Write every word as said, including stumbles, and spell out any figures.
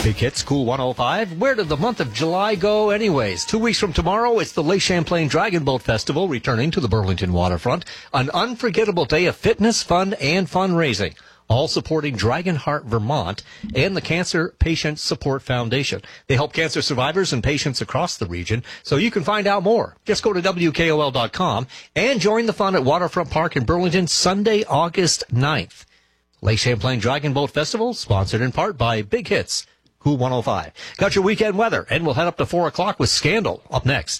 Big Hits, Cool one oh five. Where did the month of July go anyways? Two weeks from tomorrow, it's the Lake Champlain Dragon Boat Festival returning to the Burlington waterfront. An unforgettable day of fitness, fun, and fundraising. All supporting Dragon Heart Vermont and the Cancer Patient Support Foundation. They help cancer survivors and patients across the region. So you can find out more. Just go to W K O L dot com and join the fun at Waterfront Park in Burlington Sunday, August ninth. Lake Champlain Dragon Boat Festival, sponsored in part by Big Hits, Cool one oh five. Got your weekend weather, and we'll head up to four o'clock with Scandal up next.